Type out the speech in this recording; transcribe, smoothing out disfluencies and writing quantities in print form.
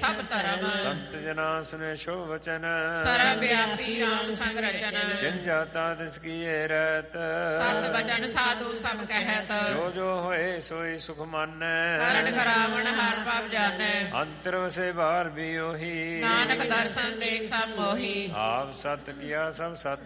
ਸਭ ਧਰਮ। ਸੰਤ ਜਨਾ ਸੁਨੇ ਸ਼ੋ ਵਚਨ, ਸਰਬ ਵਿਆਪੀ ਰਾਮ ਸੰਗ ਰਚਨ। ਜਿਨ ਜਾਤਾ ਤਿਸ ਕੀਏ ਰਹਿਤ, ਸਤ ਬਚਨ ਸਾਧੂ ਸਭ ਕਹਿਤ। ਜੋ ਜੋ ਹੋਏ ਸੋਈ ਸੁਖ ਮਾਨੈ, ਕਰਨ ਕਰਾਵਣ ਹਰ ਪਬ ਜਾਣੈ। ਅੰਤਰ ਵਸੇ ਬਾਹਰ ਵੀ ਉਹੀ, ਨਾਨਕ ਦਰਸ਼ਨ ਦੇਖ ਸਭ ਮੋਹੀ। ਆਪ ਸਤ ਕੀਆ ਸਭ ਸਤ